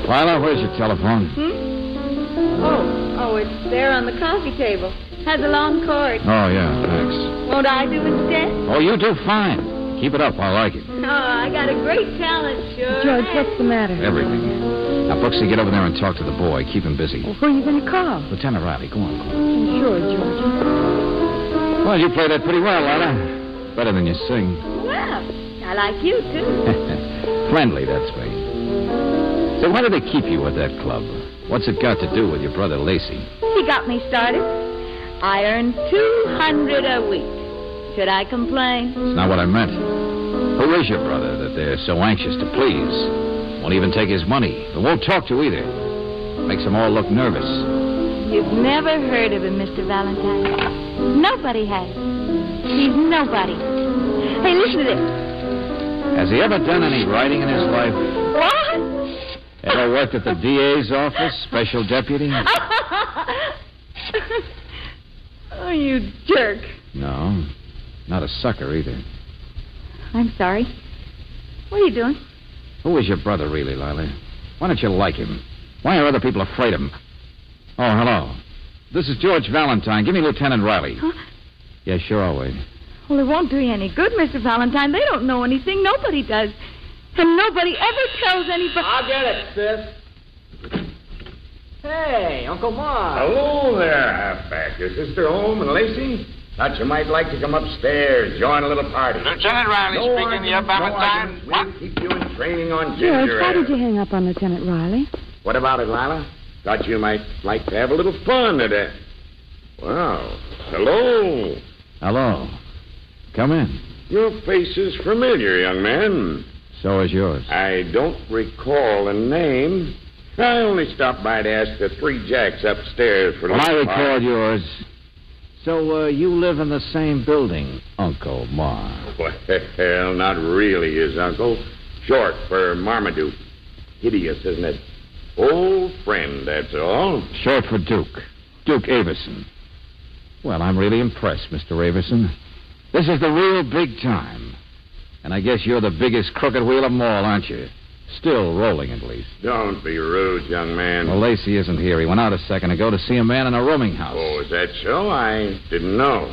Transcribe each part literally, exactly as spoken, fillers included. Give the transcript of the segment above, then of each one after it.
Lila, where's your telephone? Hmm? Oh, oh, it's there on the coffee table. Has a long cord. Oh, yeah, thanks. Won't I do instead? Oh, you do fine. Keep it up. I like it. Oh, I got a great talent, sure. George, what's the matter? Everything. Now, Brooksy, get over there and talk to the boy. Keep him busy. Well, who are you going to call? Lieutenant Riley, go on, go on. Sure, George. Well, you played that pretty well, Lila. Better than you sing. Well, I like you, too. Friendly, that's me. So why do they keep you at that club? What's it got to do with your brother Lacey? He got me started. I earn two hundred a week. Should I complain? That's not what I meant. Who is your brother that they're so anxious to please? Won't even take his money. But won't talk to either. Makes them all look nervous. You've never heard of him, Mister Valentine. Nobody has. He's nobody. Hey, listen to this. Has he ever done any writing in his life? What? Ever worked at the D A's office, special deputy? Oh, you jerk. No, not a sucker either. I'm sorry. What are you doing? Who is your brother, really, Lila? Why don't you like him? Why are other people afraid of him? Oh, hello. This is George Valentine. Give me Lieutenant Riley. Huh? Yeah, sure, I'll wait. Well, it won't do you any good, Mister Valentine. They don't know anything. Nobody does. And nobody ever tells anybody... I'll get it, sis. Hey, Uncle Mark. Hello there, halfback. Your sister home and Lacey? Thought you might like to come upstairs, join a little party. Lieutenant Riley no speaking arguments, here, no Valentine. arguments. What? We'll keep you in training on George, ginger why ale. did you hang up on Lieutenant Riley? What about it, Lila? Thought you might like to have a little fun today. Well, hello. Hello. Come in. Your face is familiar, young man. So is yours. I don't recall a name. I only stopped by to ask the three jacks upstairs for... Well, I little recall party. yours. So, uh, you live in the same building, Uncle Mar. Well, not really his uncle. Short for Marmaduke. Hideous, isn't it? Old friend, that's all. Short for Duke. Duke Averson. Well, I'm really impressed, Mister Averson. This is the real big time. And I guess you're the biggest crooked wheel of them all, aren't you? Still rolling, at least. Don't be rude, young man. Well, Lacey isn't here. He went out a second ago to see a man in a rooming house. Oh, is that so? I didn't know.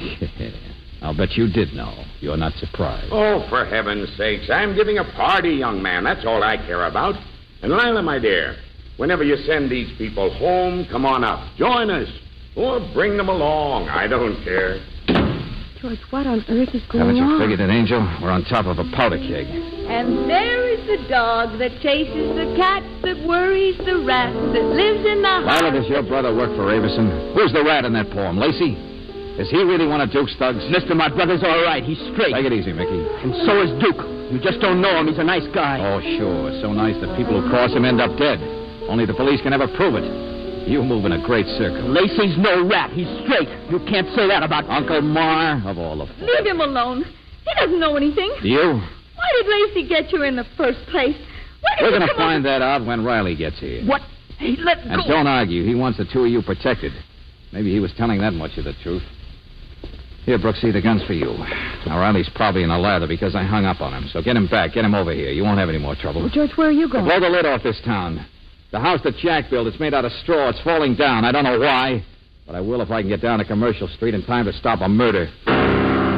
I'll bet you did know. You're not surprised. Oh, for heaven's sakes. I'm giving a party, young man. That's all I care about. And Lila, my dear, whenever you send these people home, come on up. Join us. Or bring them along. I don't care. George, what on earth is going Haven't you on? figured it, Angel? We're on top of a powder keg. And there is the dog that chases the cat, that worries the rat, that lives in the house. Lila, does your brother work for Averson? Who's the rat in that poem? Lacey? Is he really one of Duke's thugs? Mister, my brother's all right. He's straight. Take it easy, Mickey. And so is Duke. You just don't know him. He's a nice guy. Oh, sure. So nice that people who cross him end up dead. Only the police can ever prove it. You move in a great circle. Lacey's no rat. He's straight. You can't say that about... Uncle Mar, of all the... Leave him alone. He doesn't know anything. Do you? Why did Lacey get you in the first place? Why did We're you going to come find up... that out when Riley gets here. What? Hey, let And go. don't argue. He wants the two of you protected. Maybe he was telling that much of the truth. Here, Brooksy, the gun's for you. Now, Riley's probably in a lather because I hung up on him. So get him back. Get him over here. You won't have any more trouble. Well, George, where are you going? Blow the lid off this town. The house that Jack built, it's made out of straw. It's falling down. I don't know why. But I will if I can get down to Commercial Street in time to stop a murder.